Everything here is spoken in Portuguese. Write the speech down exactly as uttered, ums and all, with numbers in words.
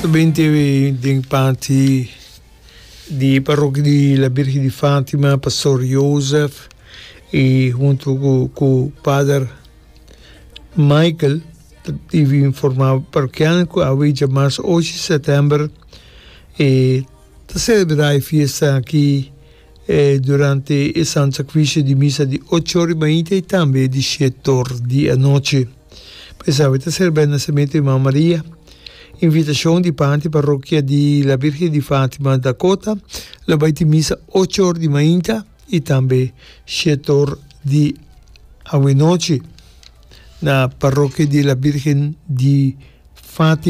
Também teve em parte de paróquia de La Virgem de Fátima, pastor Joseph, e junto com, com o padre Michael, tive informado paroquiano que a dia mais hoje de setembro e a celebrar a festa aqui eh, durante a Santa Sacrifício de missa de oito horas da manhã e também de sete horas da noite. Pensava que celebrar o nascimento de Irmã Maria. Invitação de parte paróquia de La Virgem de Fátima, Dakota, la vai ter missa oito horas de manhã e também sete horas de noite na paróquia de La Virgem de Fátima.